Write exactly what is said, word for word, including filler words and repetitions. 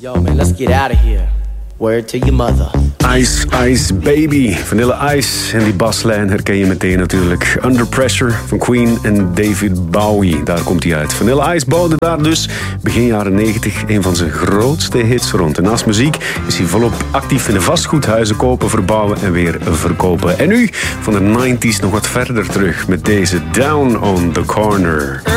Yo man, let's get out of here. Word to your mother. Ice Ice Baby, Vanilla Ice. En die baslijn herken je meteen natuurlijk. Under Pressure van Queen en David Bowie. Daar komt hij uit. Vanilla Ice bouwde daar dus begin jaren negentig een van zijn grootste hits rond. En naast muziek is hij volop actief in de vastgoedhuizen kopen, verbouwen en weer verkopen. En nu van de negentig nog wat verder terug met deze Down on the Corner.